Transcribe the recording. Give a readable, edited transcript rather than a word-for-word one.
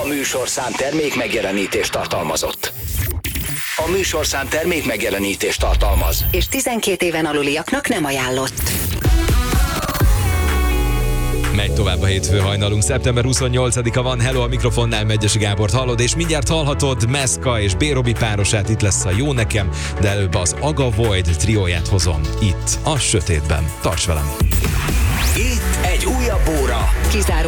műsorszám termék megjelenítést tartalmazott. A műsorszám termék megjelenítést tartalmaz. És 12 éven aluliaknak nem ajánlott. Megy tovább a hétfő hajnalunk, szeptember 28-a van, hello, a mikrofonnál Megyesi Gábort hallod, és mindjárt hallhatod Meszka és B-Robi párosát, itt lesz a Jó Nekem, de előbb az Aga Void trióját hozom, itt, a sötétben. Tarts velem! Itt egy újabb óra. Kizáró